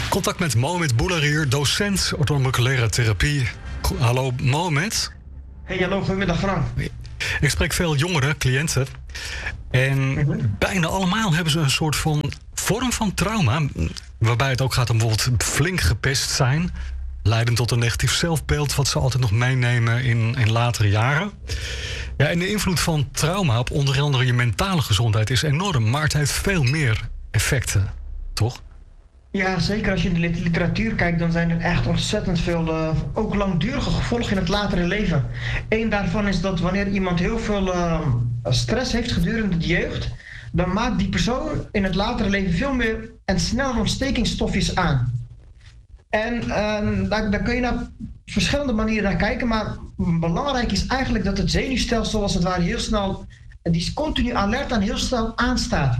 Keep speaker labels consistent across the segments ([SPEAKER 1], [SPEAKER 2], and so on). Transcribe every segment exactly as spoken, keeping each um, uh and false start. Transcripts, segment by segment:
[SPEAKER 1] Contact met Mohamed Boularier, docent orthomoleculaire therapie. Go- Hallo Mohamed.
[SPEAKER 2] Hey, hallo, goedemiddag Frank.
[SPEAKER 1] Ik spreek veel jongeren, cliënten. En
[SPEAKER 2] Mm-hmm.
[SPEAKER 1] bijna allemaal hebben ze een soort van vorm van trauma. Waarbij het ook gaat om bijvoorbeeld flink gepest zijn. Leidend tot een negatief zelfbeeld wat ze altijd nog meenemen in, in latere jaren. Ja, en de invloed van trauma op onder andere je mentale gezondheid is enorm. Maar het heeft veel meer effecten, toch?
[SPEAKER 2] Ja, zeker als je in de lit- literatuur kijkt, dan zijn er echt ontzettend veel, uh, ook langdurige gevolgen in het latere leven. Eén daarvan is dat wanneer iemand heel veel uh, stress heeft gedurende de jeugd, dan maakt die persoon in het latere leven veel meer en sneller ontstekingsstofjes aan. En uh, daar, daar kun je naar verschillende manieren naar kijken, maar belangrijk is eigenlijk dat het zenuwstelsel als het ware heel snel, die is continu alert en heel snel aanstaat.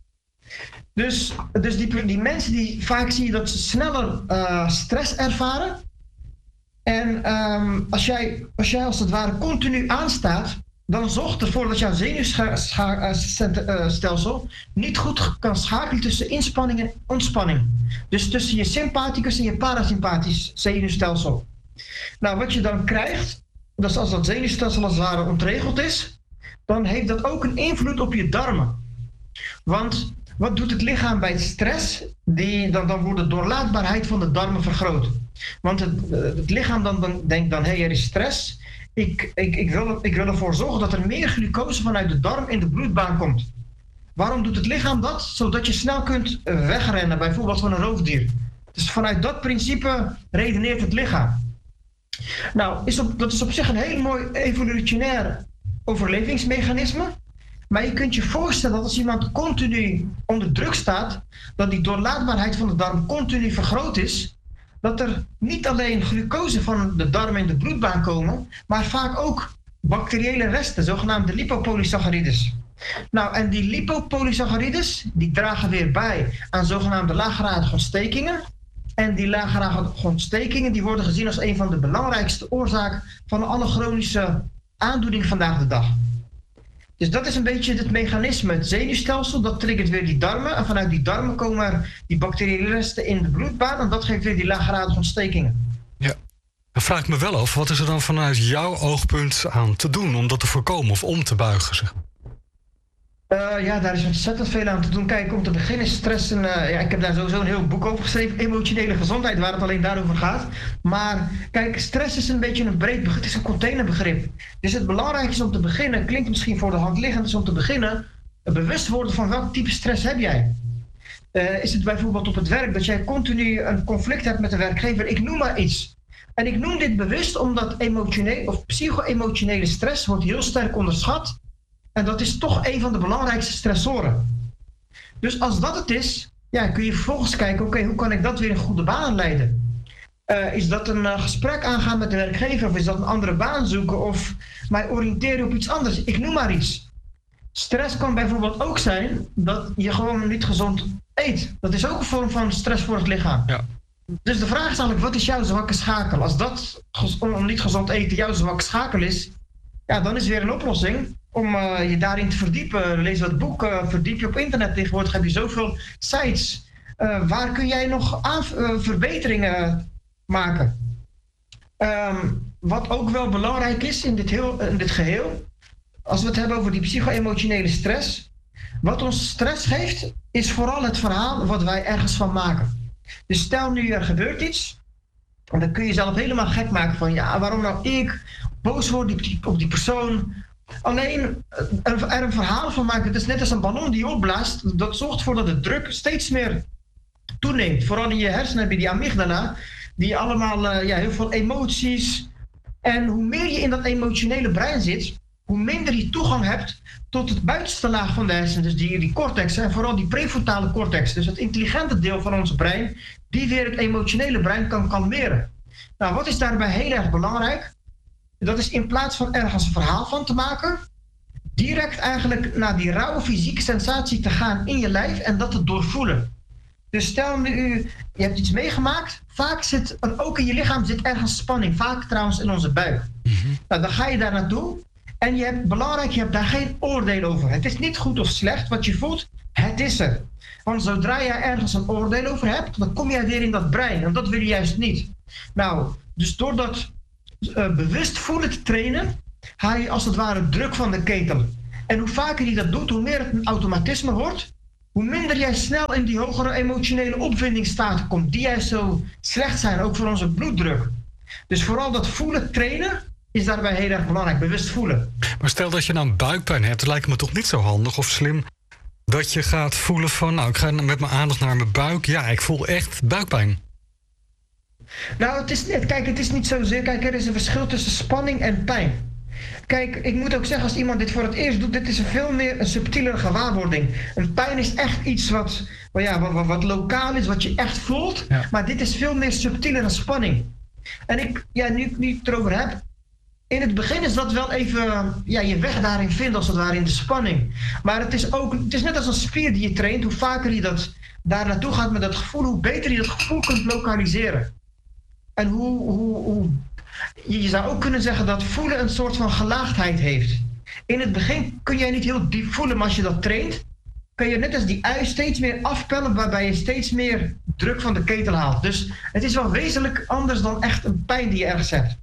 [SPEAKER 2] Dus, dus die, die mensen die vaak zie je dat ze sneller uh, stress ervaren. En um, als, jij, als jij als het ware continu aanstaat, dan zorgt ervoor dat jouw zenuwstelsel niet goed kan schakelen tussen inspanning en ontspanning. Dus tussen je sympathicus en je parasympathisch zenuwstelsel. Nou, wat je dan krijgt, dat is als dat zenuwstelsel als het ware ontregeld is, dan heeft dat ook een invloed op je darmen. Want wat doet het lichaam bij stress? Die, dan, dan wordt de doorlaatbaarheid van de darmen vergroot. Want het, het lichaam dan, dan denkt dan, hé, hey, er is stress. Ik, ik, ik, wil, ik wil ervoor zorgen dat er meer glucose vanuit de darm in de bloedbaan komt. Waarom doet het lichaam dat? Zodat je snel kunt wegrennen, bijvoorbeeld van een roofdier. Dus vanuit dat principe redeneert het lichaam. Nou, is op, dat is op zich een heel mooi evolutionair overlevingsmechanisme. Maar je kunt je voorstellen dat als iemand continu onder druk staat, dat die doorlaatbaarheid van de darm continu vergroot is, dat er niet alleen glucose van de darm in de bloedbaan komen, maar vaak ook bacteriële resten, zogenaamde lipopolysaccharides. Nou, en die lipopolysaccharides, die dragen weer bij aan zogenaamde laaggradige ontstekingen. En die laaggradige ontstekingen, die worden gezien als een van de belangrijkste oorzaken van alle chronische aandoeningen vandaag de dag. Dus dat is een beetje het mechanisme. Het zenuwstelsel, dat triggert weer die darmen. En vanuit die darmen komen er die bacteriële resten in de bloedbaan. En dat geeft weer die laaggradige ontstekingen.
[SPEAKER 1] Ja. Dan vraag ik me wel af, wat is er dan vanuit jouw oogpunt aan te doen om dat te voorkomen of om te buigen? Zeg.
[SPEAKER 2] Uh, ja, daar is ontzettend veel aan te doen. Kijk, om te beginnen stress. En, uh, ja, ik heb daar sowieso een heel boek over geschreven. Emotionele gezondheid, waar het alleen daarover gaat. Maar kijk, stress is een beetje een breed begrip. Het is een containerbegrip. Dus het belangrijkste is om te beginnen, klinkt misschien voor de hand liggend, is om te beginnen bewust worden van welk type stress heb jij. Uh, is het bijvoorbeeld op het werk dat jij continu een conflict hebt met de werkgever? Ik noem maar iets. En ik noem dit bewust omdat emotionele of psycho-emotionele stress wordt heel sterk onderschat. En dat is toch een van de belangrijkste stressoren. Dus als dat het is, ja, kun je vervolgens kijken, oké, okay, hoe kan ik dat weer in goede banen leiden? Uh, is dat een uh, gesprek aangaan met de werkgever of is dat een andere baan zoeken of mij oriënteren op iets anders? Ik noem maar iets. Stress kan bijvoorbeeld ook zijn dat je gewoon niet gezond eet. Dat is ook een vorm van stress voor het lichaam.
[SPEAKER 1] Ja.
[SPEAKER 2] Dus de vraag is eigenlijk, wat is jouw zwakke schakel? Als dat om niet gezond eten jouw zwakke schakel is, ja, dan is weer een oplossing om uh, je daarin te verdiepen. Lees wat boek, uh, verdiep je op internet. Tegenwoordig heb je zoveel sites. Uh, waar kun jij nog aan, uh, verbeteringen maken? Um, wat ook wel belangrijk is in dit, heel, in dit geheel, als we het hebben over die psycho-emotionele stress, wat ons stress geeft, is vooral het verhaal wat wij ergens van maken. Dus stel nu er gebeurt iets, en dan kun je jezelf helemaal gek maken van, ja, waarom nou ik boos word op die, op die persoon. Alleen er een verhaal van maken, het is net als een ballon die opblaast, dat zorgt ervoor dat de druk steeds meer toeneemt. Vooral in je hersenen heb je die amygdala, die allemaal uh, ja, heel veel emoties. En hoe meer je in dat emotionele brein zit, hoe minder je toegang hebt tot het buitenste laag van de hersenen, dus die, die cortex, en vooral die prefrontale cortex, dus het intelligente deel van ons brein, die weer het emotionele brein kan kalmeren. Nou, wat is daarbij heel erg belangrijk? Dat is in plaats van ergens een verhaal van te maken, direct eigenlijk naar die rauwe fysieke sensatie te gaan in je lijf en dat te doorvoelen. Dus stel nu, je hebt iets meegemaakt, vaak zit er ook in je lichaam zit ergens spanning, vaak trouwens in onze buik. Mm-hmm. Nou, dan ga je daar naartoe en je hebt, belangrijk, je hebt daar geen oordeel over. Het is niet goed of slecht wat je voelt, Het is er. Want zodra jij ergens een oordeel over hebt, dan kom jij weer in dat brein. En dat wil je juist niet. Nou, dus door dat uh, bewust voelen te trainen, haal je als het ware druk van de ketel. En hoe vaker je dat doet, hoe meer het een automatisme wordt, hoe minder jij snel in die hogere emotionele opwindingsstaten komt, die juist zo slecht zijn, ook voor onze bloeddruk. Dus vooral dat voelen trainen is daarbij heel erg belangrijk, bewust voelen.
[SPEAKER 1] Maar stel dat je nou een buikpijn hebt, het lijkt me toch niet zo handig of slim dat je gaat voelen van, nou, ik ga met mijn aandacht naar mijn buik. Ja, ik voel echt buikpijn.
[SPEAKER 2] Nou, het is net, kijk, het is niet zozeer, kijk, er is een verschil tussen spanning en pijn. Kijk, ik moet ook zeggen, als iemand dit voor het eerst doet, dit is een veel meer een subtielere gewaarwording. Een pijn is echt iets wat, wat, ja, wat, wat, wat lokaal is, wat je echt voelt. Ja. Maar dit is veel meer subtielere spanning. En ik, ja, nu ik het erover heb, in het begin is dat wel even, ja, je weg daarin vinden als het ware in de spanning. Maar het is ook, het is net als een spier die je traint. Hoe vaker je dat daar naartoe gaat met dat gevoel, hoe beter je dat gevoel kunt lokaliseren. En hoe, hoe, hoe je zou ook kunnen zeggen dat voelen een soort van gelaagdheid heeft. In het begin kun jij niet heel diep voelen, maar als je dat traint, kun je net als die ui steeds meer afpellen, waarbij je steeds meer druk van de ketel haalt. Dus het is wel wezenlijk anders dan echt een pijn die je ergens hebt.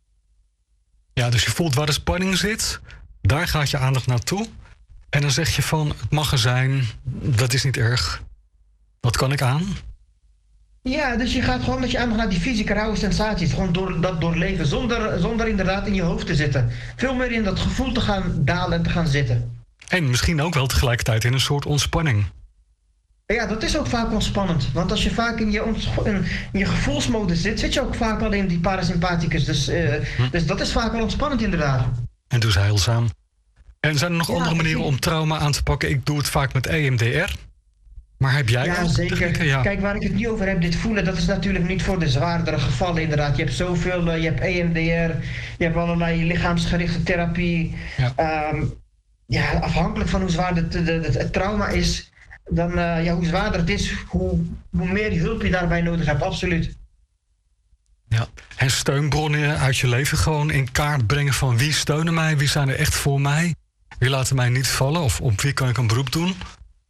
[SPEAKER 1] Ja, dus je voelt waar de spanning zit, daar gaat je aandacht naartoe. En dan zeg je van, het mag er zijn, dat is niet erg. Wat kan ik aan?
[SPEAKER 2] Ja, dus je gaat gewoon met je aandacht naar die fysieke rauwe sensaties. Gewoon door dat doorleven, zonder, zonder inderdaad in je hoofd te zitten. Veel meer in dat gevoel te gaan dalen en te gaan zitten.
[SPEAKER 1] En misschien ook wel tegelijkertijd in een soort ontspanning.
[SPEAKER 2] Ja, dat is ook vaak ontspannend. Want als je vaak in je, in, in je gevoelsmodus zit, zit je ook vaak al in die parasympathicus. Dus, uh, hm. dus dat is vaak wel ontspannend inderdaad.
[SPEAKER 1] En dus heilzaam. En zijn er nog
[SPEAKER 2] ja,
[SPEAKER 1] andere manieren om trauma aan te pakken? Ik doe het vaak met E M D R. Maar heb jij
[SPEAKER 2] ja,
[SPEAKER 1] ook
[SPEAKER 2] zeker. Ja. Kijk, waar ik het nu over heb, dit voelen, dat is natuurlijk niet voor de zwaardere gevallen inderdaad. Je hebt zoveel, uh, je hebt E M D R, je hebt allerlei lichaamsgerichte therapie. Ja, um, ja afhankelijk van hoe zwaar het, het, het, het trauma is, dan uh, ja, hoe zwaarder het is, hoe, hoe meer hulp je daarbij nodig hebt, absoluut.
[SPEAKER 1] Ja, en steunbronnen uit je leven gewoon in kaart brengen van wie steunen mij, wie zijn er echt voor mij, wie laten mij niet vallen of op wie kan ik een beroep doen.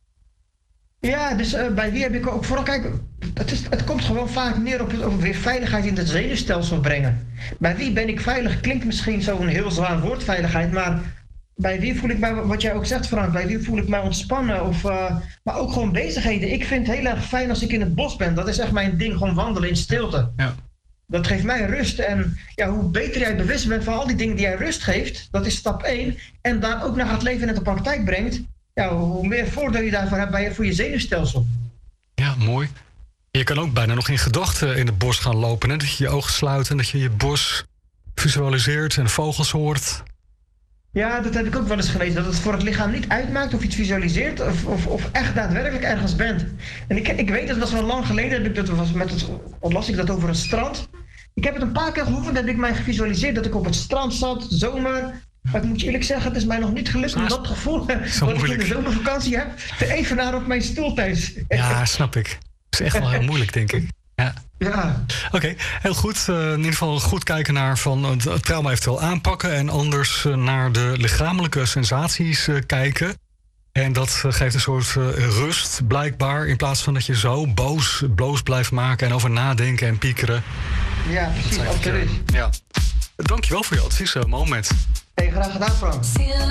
[SPEAKER 2] Ja, dus uh, bij wie heb ik ook vooral, kijk, het, is, het komt gewoon vaak neer op, op weer veiligheid in het zenuwstelsel brengen. Bij wie ben ik veilig? Klinkt misschien zo'n heel zwaar woord, veiligheid, maar bij wie voel ik mij, wat jij ook zegt Frank, bij wie voel ik mij ontspannen? Of, uh, maar ook gewoon bezigheden. Ik vind het heel erg fijn als ik in het bos ben. Dat is echt mijn ding, gewoon wandelen in stilte. Ja. Dat geeft mij rust. En ja, hoe beter jij bewust bent van al die dingen die jij rust geeft, dat is stap één. En daar ook naar gaat leven en in de praktijk brengt, ja, hoe meer voordeel je daarvan hebt bij, voor je zenuwstelsel.
[SPEAKER 1] Ja, mooi. Je kan ook bijna nog in gedachten in het bos gaan lopen. Hè? Dat je je ogen sluit en dat je je bos visualiseert en vogels hoort.
[SPEAKER 2] Ja, dat heb ik ook wel eens gelezen. Dat het voor het lichaam niet uitmaakt of je het visualiseert of, of, of echt daadwerkelijk ergens bent. En ik, ik weet, dat was wel lang geleden, dat, dat was met het, las ik dat over een strand. Ik heb het een paar keer gehoord, dat ik mij gevisualiseerd dat ik op het strand zat, zomer. Maar ik moet je eerlijk zeggen, het is mij nog niet gelukt om dat gevoel dat ik in de zomervakantie heb, te evenaren op mijn stoel thuis.
[SPEAKER 1] Ja, snap ik. Het is echt wel heel moeilijk, denk ik. Ja.
[SPEAKER 2] Ja.
[SPEAKER 1] Oké, okay, heel goed. Uh, in ieder geval goed kijken naar van het trauma eventueel aanpakken en anders uh, naar de lichamelijke sensaties uh, kijken. En dat uh, geeft een soort uh, rust, blijkbaar, in plaats van dat je zo boos, boos blijft maken en over nadenken en piekeren.
[SPEAKER 2] Ja, precies, absoluut.
[SPEAKER 1] Ja. Dankjewel voor je advies, uh, Mohamed.
[SPEAKER 2] Hey, graag gedaan, Frank.